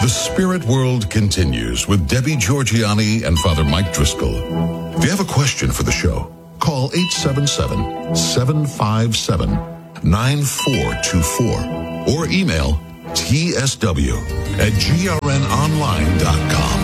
The Spirit World continues with Debbie Georgianni and Father Mike Driscoll. If you have a question for the show, call 877-757-9424 or email tsw@grnonline.com.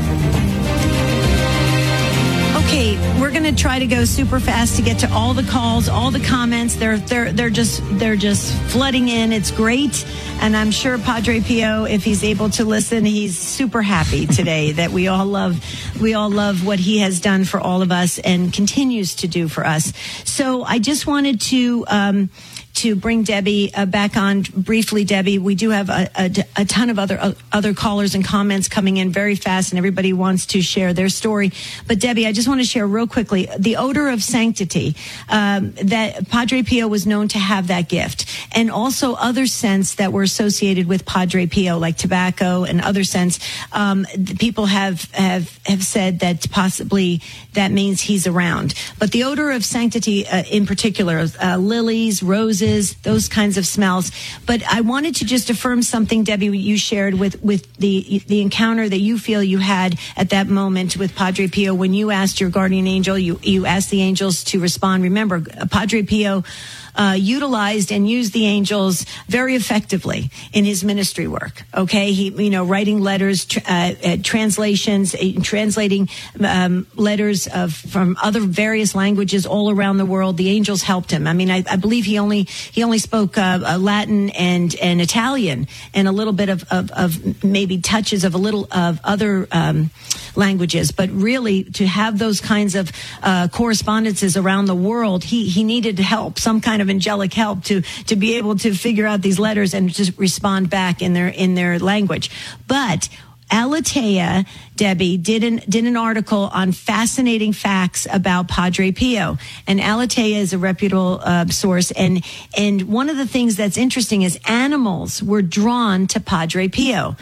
Okay, we're going to try to go super fast to get to all the calls, all the comments. They're just flooding in. It's great, and I'm sure Padre Pio, if he's able to listen, he's super happy today that we all love what he has done for all of us and continues to do for us. So I just wanted to bring Debbie back on briefly. Debbie, we do have a ton of other callers and comments coming in very fast, and everybody wants to share their story. But Debbie, I just want to share real quickly the odor of sanctity, that Padre Pio was known to have that gift, and also other scents that were associated with Padre Pio, like tobacco and other scents. People have said that possibly that means he's around. But the odor of sanctity, in particular, lilies, roses, those kinds of smells. But I wanted to just affirm something, Debbie, you shared with the encounter that you feel you had at that moment with Padre Pio when you asked your guardian angel, you asked the angels to respond. Remember, Padre Pio utilized and used the angels very effectively in his ministry work. Okay, he, writing letters, translations, translating letters from other various languages all around the world. The angels helped him. I mean, I believe he only spoke Latin and Italian and a little bit of maybe touches of a little of other languages. But really, to have those kinds of correspondences around the world, he needed help, some kind of angelic help to be able to figure out these letters and just respond back in their language. But Aletea, Debbie, did an article on fascinating facts about Padre Pio, and Aletea is a reputable source. And one of the things that's interesting is animals were drawn to Padre Pio.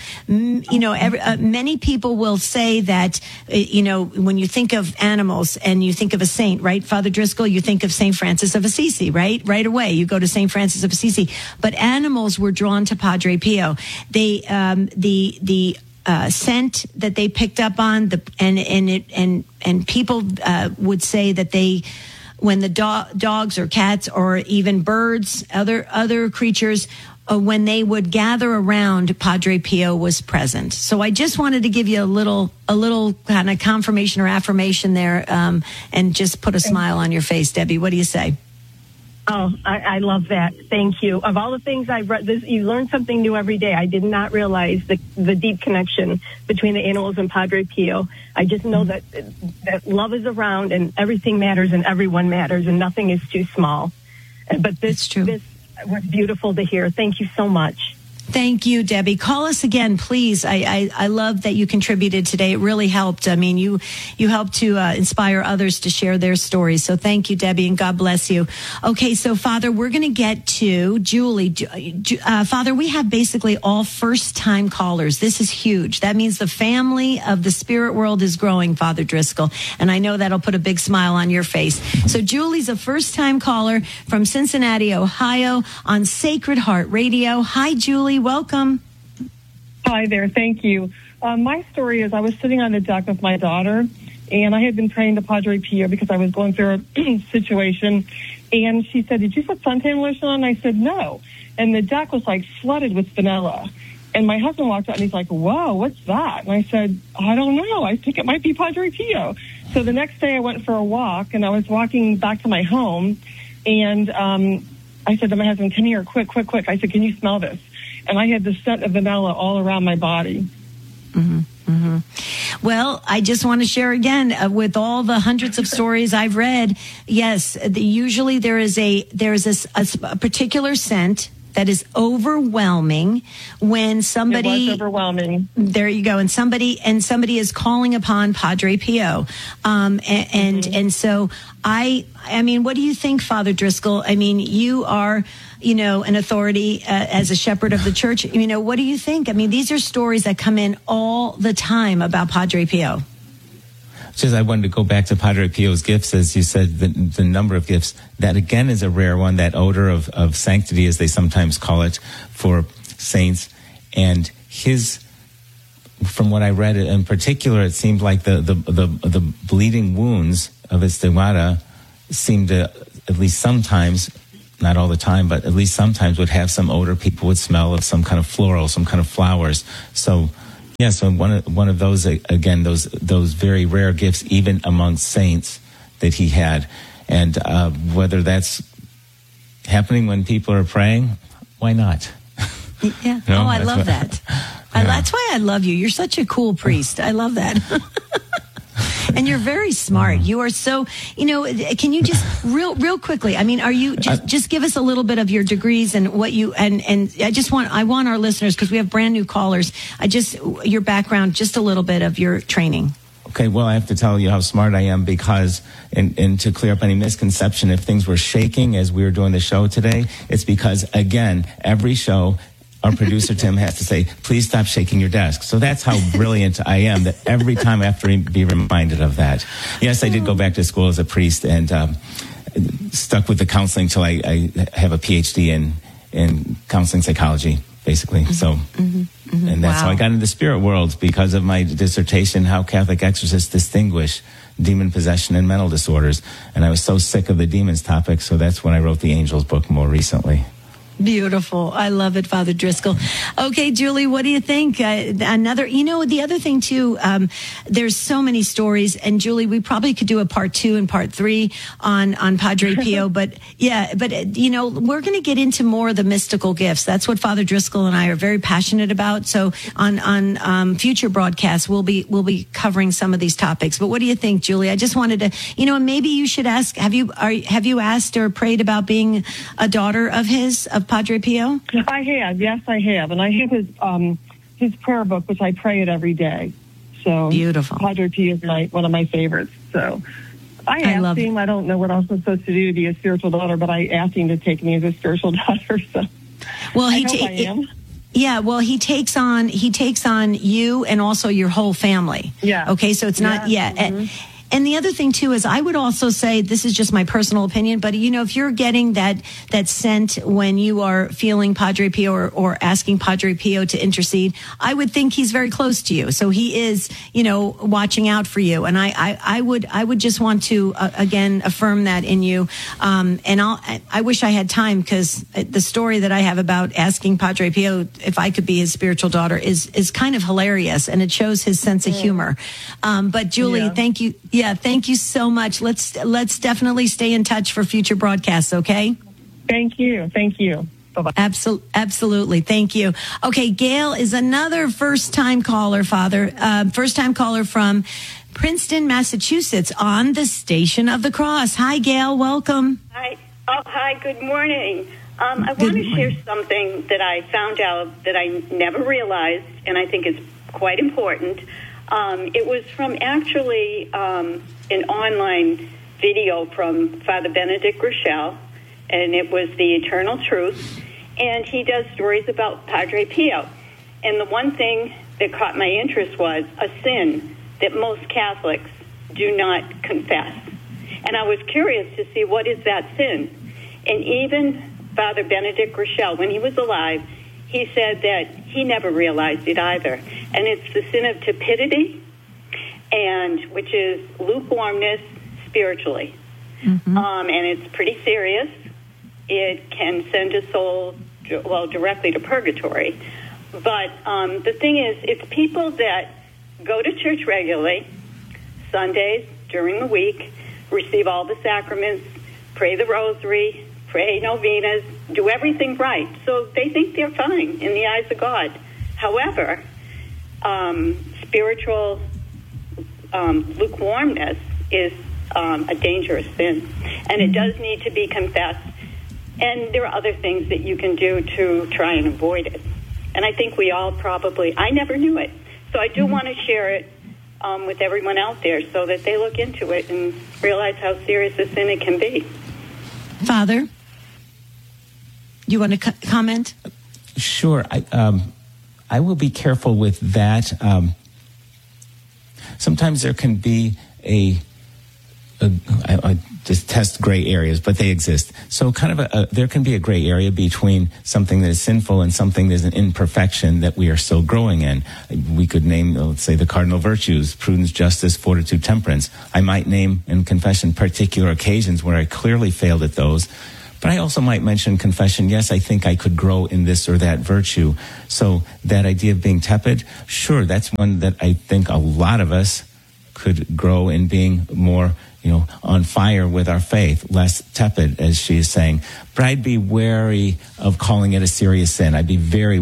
Many people will say that when you think of animals and you think of a saint, right, Father Driscoll, you think of Saint Francis of Assisi, right? Right away, you go to Saint Francis of Assisi. But animals were drawn to Padre Pio. They the scent that they picked up on, and people would say that when the dogs or cats or even birds, other creatures, when they would gather around, Padre Pio was present. So I just wanted to give you a little kind of confirmation or affirmation there, and just put a smile on your face, Debbie. What do you say? Oh, I love that. Thank you. Of all the things I've read, you learn something new every day. I did not realize the deep connection between the animals and Padre Pio. I just know that love is around and everything matters and everyone matters and nothing is too small. But this was beautiful to hear. Thank you so much. Thank you, Debbie. Call us again, please. I love that you contributed today. It really helped. I mean, you helped to inspire others to share their stories. So thank you, Debbie, and God bless you. Okay, so Father, we're going to get to Julie. Father, we have basically all first-time callers. This is huge. That means the family of the spirit world is growing, Father Driscoll, and I know that'll put a big smile on your face. So Julie's a first-time caller from Cincinnati, Ohio, on Sacred Heart Radio. Hi, Julie. Welcome. Hi there. Thank you. My story is I was sitting on the deck with my daughter, and I had been praying to Padre Pio because I was going through a situation. And she said, "Did you put suntan lotion on?" I said, "No." And the deck was like flooded with vanilla. And my husband walked out and he's like, "Whoa, what's that?" And I said, "I don't know. I think it might be Padre Pio." So the next day I went for a walk, and I was walking back to my home, and I said to my husband, "Come here, quick. I said, "Can you smell this?" And I had the scent of vanilla all around my body. Mm-hmm. Mm-hmm. Well, I just want to share again with all the hundreds of stories I've read. Yes, usually there is a particular scent that is overwhelming when somebody. It was overwhelming. There you go, and somebody is calling upon Padre Pio, and so I mean, what do you think, Father Driscoll? I mean, you are, an authority as a shepherd of the church. What do you think? I mean, these are stories that come in all the time about Padre Pio. Just, I wanted to go back to Padre Pio's gifts, as you said, the number of gifts. That, again, is a rare one, that odor of sanctity, as they sometimes call it, for saints. And his from what I read in particular, it seemed like the bleeding wounds of his stigmata seemed to, at least sometimes, not all the time, but at least sometimes would have some odor. People would smell of some kind of floral, some kind of flowers. So, yeah, so one of those, again, those very rare gifts, even amongst saints that he had. And whether that's happening when people are praying, why not? Yeah. No, I love that. Yeah. That's why I love you. You're such a cool priest. I love that. And you're very smart. You are so, can you just real quickly, I mean, are you just give us a little bit of your degrees and what you, and I want our listeners, because we have brand new callers, your background, just a little bit of your training. Okay, well, I have to tell you how smart I am because, and to clear up any misconception, if things were shaking as we were doing the show today, it's because, again, every show, our producer, Tim, has to say, please stop shaking your desk. So that's how brilliant I am, that every time I have to be reminded of that. Yes, I did go back to school as a priest and stuck with the counseling till I have a PhD in counseling psychology, basically. So, and that's how I got into the spirit world, because of my dissertation, How Catholic Exorcists Distinguish Demon Possession and Mental Disorders. And I was so sick of the demons topic, so that's when I wrote the Angels book more recently. Beautiful. I love it, Father Driscoll. Okay, Julie, what do you think? The other thing too, there's so many stories, and Julie, we probably could do a part 2 and part 3 on Padre Pio, but we're going to get into more of the mystical gifts. That's what Father Driscoll and I are very passionate about. So on future broadcasts, we'll be covering some of these topics. But what do you think, Julie? I just wanted to, maybe you should ask, have you asked or prayed about being a daughter of Padre Pio? I have. Yes, I have. And I have his prayer book, which I pray it every day. So beautiful. Padre Pio is one of my favorites. So I asked him. I don't know what else I'm supposed to do to be a spiritual daughter, but I asked him to take me as a spiritual daughter. So I am. Yeah, well, he takes on you and also your whole family. Yeah. Okay, so it's not And the other thing, too, is I would also say, this is just my personal opinion, but, if you're getting that scent when you are feeling Padre Pio or asking Padre Pio to intercede, I would think he's very close to you. So he is, watching out for you. And I would just want to, again, affirm that in you. And I wish I had time, because the story that I have about asking Padre Pio if I could be his spiritual daughter is kind of hilarious, and it shows his sense of humor. But Julie, thank you. Yeah, thank you so much. Let's definitely stay in touch for future broadcasts, okay? Thank you. Bye-bye. Absolutely. Thank you. Okay, Gail is another first-time caller, Father. First-time caller from Princeton, Massachusetts, on the Station of the Cross. Hi, Gail. Welcome. Hi. Oh, hi. Good morning. I want to share something that I found out that I never realized, and I think is quite important. It was from actually an online video from Father Benedict Rochelle, and it was The Eternal Truth, and he does stories about Padre Pio. And the one thing that caught my interest was a sin that most Catholics do not confess. And I was curious to see, what is that sin? And even Father Benedict Rochelle, when he was alive, he said that he never realized it either. And it's the sin of tepidity, and which is lukewarmness spiritually. And it's pretty serious. It can send a soul, directly to purgatory. But the thing is, it's people that go to church regularly, Sundays, during the week, receive all the sacraments, pray the rosary, pray novenas, do everything right. So they think they're fine in the eyes of God. However, spiritual lukewarmness is a dangerous sin, and it does need to be confessed. And there are other things that you can do to try and avoid it. And I think we all I never knew it. So I do want to share it with everyone out there so that they look into it and realize how serious a sin it can be. Father, you want to comment? Sure. I will be careful with that. Sometimes there can be I just test gray areas, but they exist. So kind of there can be a gray area between something that is sinful and something that is an imperfection that we are still growing in. We could name, let's say, the cardinal virtues: prudence, justice, fortitude, temperance. I might name in confession particular occasions where I clearly failed at those. But I also might mention confession, yes, I think I could grow in this or that virtue. So that idea of being tepid, sure, that's one that I think a lot of us could grow in being more, on fire with our faith, less tepid, as she is saying. But I'd be wary of calling it a serious sin. I'd be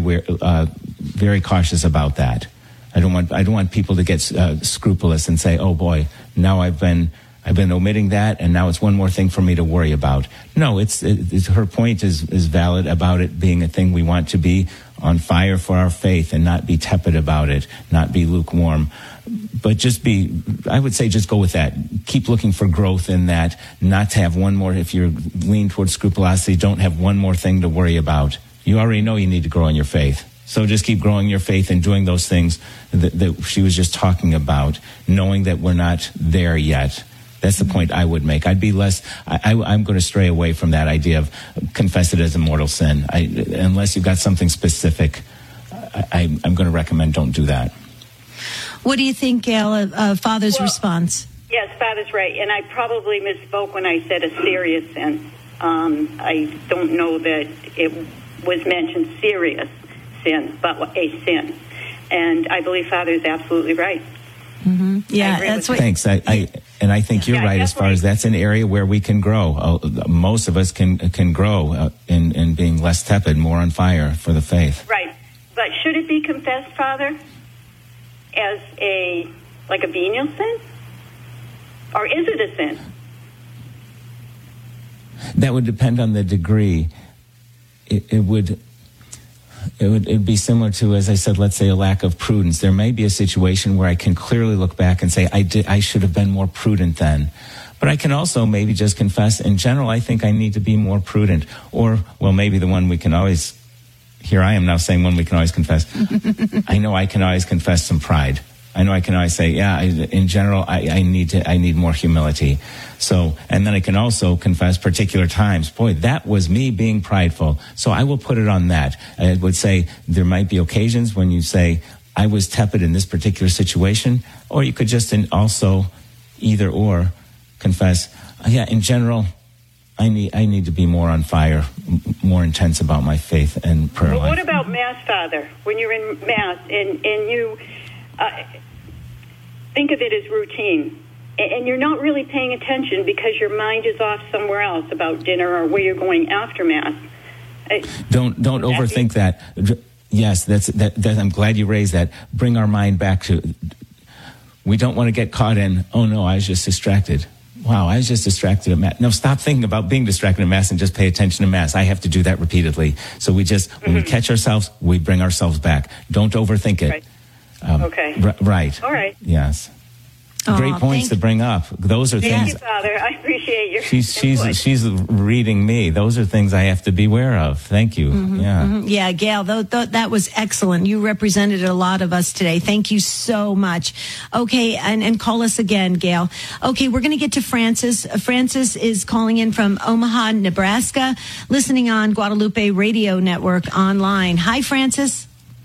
very cautious about that. I don't want people to get scrupulous and say, oh boy, now I've been omitting that, and now it's one more thing for me to worry about. No, it's her point is valid about it being a thing we want to be on fire for our faith and not be tepid about it, not be lukewarm. But I would say just go with that. Keep looking for growth in that, not to have one more, if you're leaning towards scrupulosity, don't have one more thing to worry about. You already know you need to grow in your faith. So just keep growing your faith and doing those things that she was just talking about, knowing that we're not there yet. That's the point I would make. I'd be less, I'm going to stray away from that idea of confess it as a mortal sin. Unless you've got something specific, I'm going to recommend don't do that. What do you think, Gail, of Father's response? Yes, Father's right. And I probably misspoke when I said a serious sin. I don't know that it was mentioned serious sin, but a sin. And I believe Father is absolutely right. Mm-hmm. Yeah, that's what. Thanks. I think you're right as far as that's an area where we can grow. Most of us can grow in being less tepid, more on fire for the faith. Right. But should it be confessed, Father, as a venial sin? Or is it a sin? That would depend on the degree. It would be similar to, as I said, let's say a lack of prudence. There may be a situation where I can clearly look back and say, I should have been more prudent then. But I can also maybe just confess, in general, I think I need to be more prudent. Or, well, maybe the one we can always, here I am now saying one we can always confess. I know I can always confess some pride. I know I can always say, in general, I need more humility. So, and then I can also confess particular times, boy, that was me being prideful. So I will put it on that. I would say there might be occasions when you say, I was tepid in this particular situation, or you could just also either or confess, in general, I need to be more on fire, more intense about my faith and prayer life. What about Mass, Father? When you're in Mass and you think of it as routine, and you're not really paying attention because your mind is off somewhere else about dinner or where you're going after Mass. Don't overthink that. Yes, that's I'm glad you raised that. Bring our mind back to. We don't want to get caught in. Oh no, I was just distracted. Wow, I was just distracted at Mass. No, stop thinking about being distracted at Mass and just pay attention to Mass. I have to do that repeatedly. So we just, when we catch ourselves, we bring ourselves back. Don't overthink it. Right. Okay. Right. All right. Yes. Great points to bring up. Those are things. Thank you, Father. I appreciate your She's reading me. Those are things I have to be aware of. Thank you. Mm-hmm, yeah. Mm-hmm. Yeah, Gail, that was excellent. You represented a lot of us today. Thank you so much. Okay, and call us again, Gail. Okay, we're going to get to Francis. Francis is calling in from Omaha, Nebraska, listening on Guadalupe Radio Network online. Hi, Francis.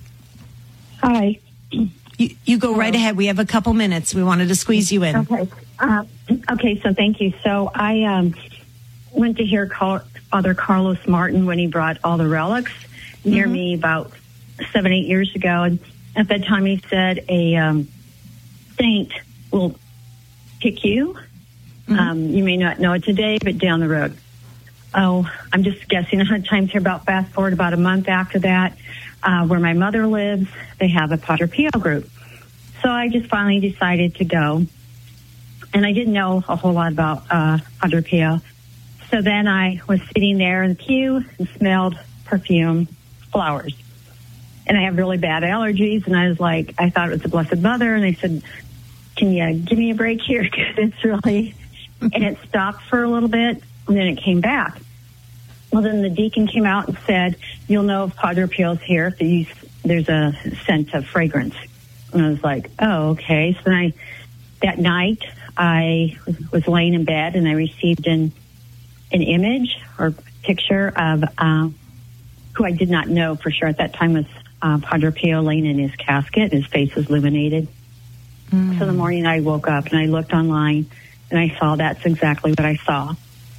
Hi. You go right ahead. We have a couple minutes. We wanted to squeeze you in. Okay. Okay, so thank you. So I went to hear Father Carlos Martin when he brought all the relics near me about 7-8 years ago. And at that time he said a saint will pick you. You may not know it today, but down the road. Oh, I'm just guessing 100 times here, about fast forward about a month after that. Where my mother lives, they have a Padre Pio group. So I just finally decided to go. And I didn't know a whole lot about Padre Pio. So then I was sitting there in the pew and smelled perfume, flowers. And I have really bad allergies. And I was like, I thought it was the Blessed Mother. And they said, can you give me a break here? Because it's really... And it stopped for a little bit, and then it came back. Well, then the deacon came out and said, you'll know if Padre Pio's here if there's a scent of fragrance. And I was like, oh, okay. So then that night, I was laying in bed and I received an image or picture of who I did not know for sure at that time was Padre Pio laying in his casket. His face was illuminated. So the morning I woke up and I looked online and I saw that's exactly what I saw.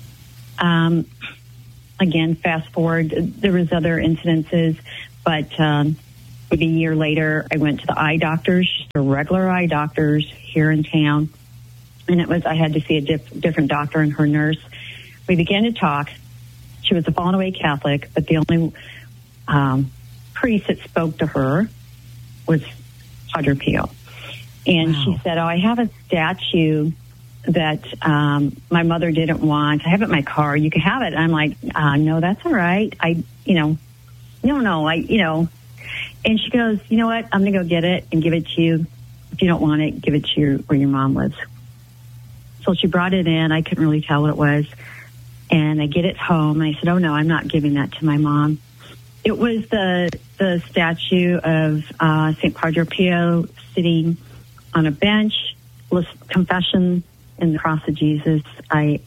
Again, fast forward, there was other incidences, but maybe a year later, I went to the eye doctors, just the regular eye doctors here in town. And I had to see a different doctor and her nurse. We began to talk. She was a fallen away Catholic, but the only priest that spoke to her was Padre Pio. And she said, I have a statue that my mother didn't want. I have it in my car. You can have it. And I'm like, no, that's all right. No. And she goes, you know what? I'm going to go get it and give it to you. If you don't want it, give it to where your mom lives. So she brought it in. I couldn't really tell what it was. And I get it home. And I said, oh, no, I'm not giving that to my mom. It was the statue of St. Padre Pio sitting on a bench, confession in the cross of Jesus. I'm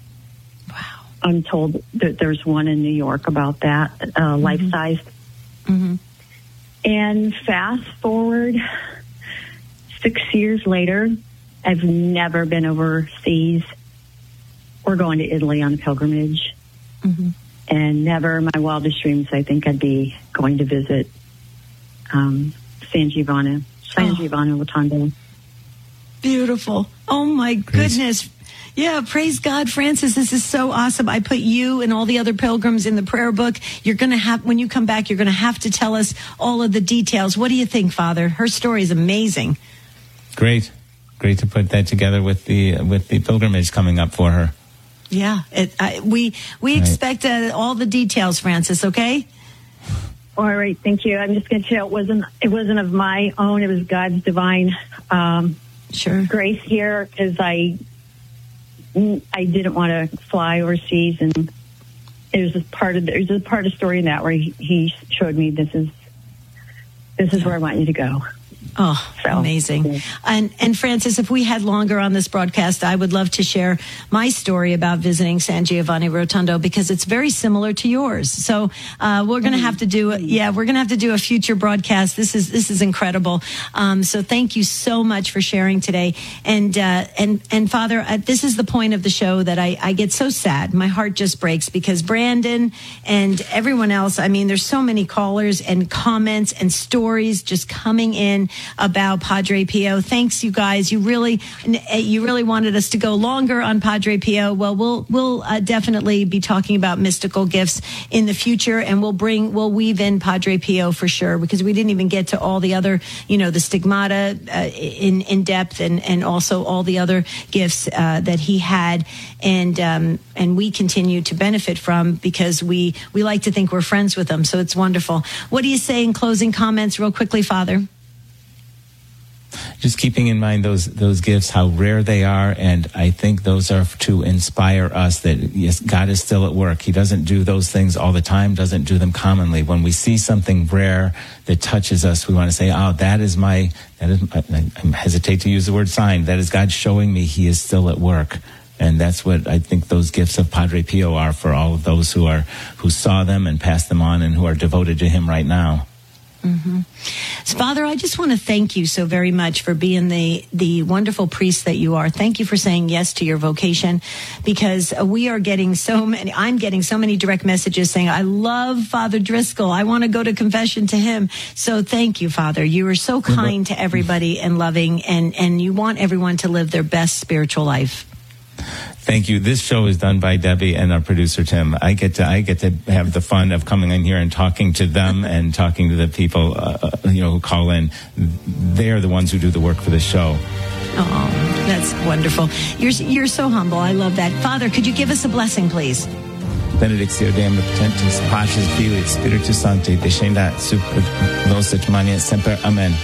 told that there's one in New York about that, life-sized. Mm-hmm. And fast forward 6 years later, I've never been overseas or going to Italy on a pilgrimage. Mm-hmm. And never in my wildest dreams, I think I'd be going to visit San Giovanni Rotondo. Beautiful. Oh, my goodness. Yeah, praise God, Francis. This is so awesome. I put you and all the other pilgrims in the prayer book. You're going to have, when you come back, you're going to have to tell us all of the details. What do you think, Father? Her story is amazing. Great to put that together with the pilgrimage coming up for her. Yeah, we expect all the details, Francis. Okay. All right, thank you. I'm just going to tell it wasn't of my own. It was God's divine grace here, because I didn't want to fly overseas, and there's a part of the story in that where he showed me this is where I want you to go. Oh, so amazing. And Francis, if we had longer on this broadcast, I would love to share my story about visiting San Giovanni Rotondo, because it's very similar to yours. So we're going to have to do a future broadcast. This is incredible. So thank you so much for sharing today. And Father, this is the point of the show that I get so sad. My heart just breaks, because Brandon and everyone else, I mean, there's so many callers and comments and stories just coming in about Padre Pio. Thanks, you guys. You really wanted us to go longer on Padre Pio. Well, we'll definitely be talking about mystical gifts in the future, and we'll weave in Padre Pio for sure, because we didn't even get to all the other, the stigmata in depth, and also all the other gifts that he had, and we continue to benefit from, because we like to think we're friends with them. So it's wonderful. What do you say in closing comments, real quickly, Father? Just keeping in mind those gifts, how rare they are, and I think those are to inspire us that, yes, God is still at work. He doesn't do those things all the time, doesn't do them commonly. When we see something rare that touches us, we want to say, I hesitate to use the word sign, that is God showing me He is still at work. And that's what I think those gifts of Padre Pio are for all of those who saw them and passed them on and who are devoted to him right now. Mm-hmm. So, Father, I just want to thank you so very much for being the wonderful priest that you are. Thank you for saying yes to your vocation, because we are getting I'm getting so many direct messages saying, I love Father Driscoll. I want to go to confession to him. So thank you, Father. You are so kind to everybody and loving, and you want everyone to live their best spiritual life. Thank you. This show is done by Debbie and our producer, Tim. I get to have the fun of coming in here and talking to them and talking to the people, who call in. They're the ones who do the work for the show. Oh, that's wonderful. You're so humble. I love that. Father, could you give us a blessing, please? Benedictio Deum Omnipotentus, Patris Filii, Spiritus Sancti, descendat super nos et manet semper. Amen.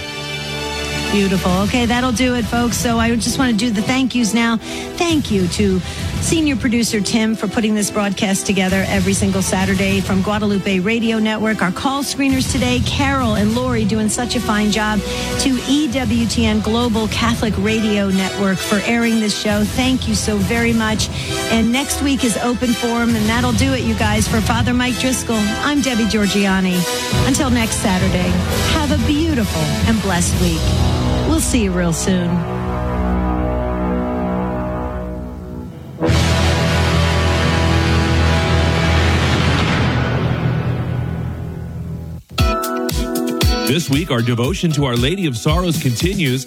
Beautiful. Okay, that'll do it, folks. So I just want to do the thank yous now. Thank you to Senior producer Tim for putting this broadcast together every single Saturday from Guadalupe Radio Network. Our call screeners today, Carol and Lori, doing such a fine job. To EWTN Global Catholic Radio Network for airing this show. Thank you so very much. And next week is Open Forum, and that'll do it, you guys. For Father Mike Driscoll, I'm Debbie Georgianni. Until next Saturday, have a beautiful and blessed week. We'll see you real soon. This week, our devotion to Our Lady of Sorrows continues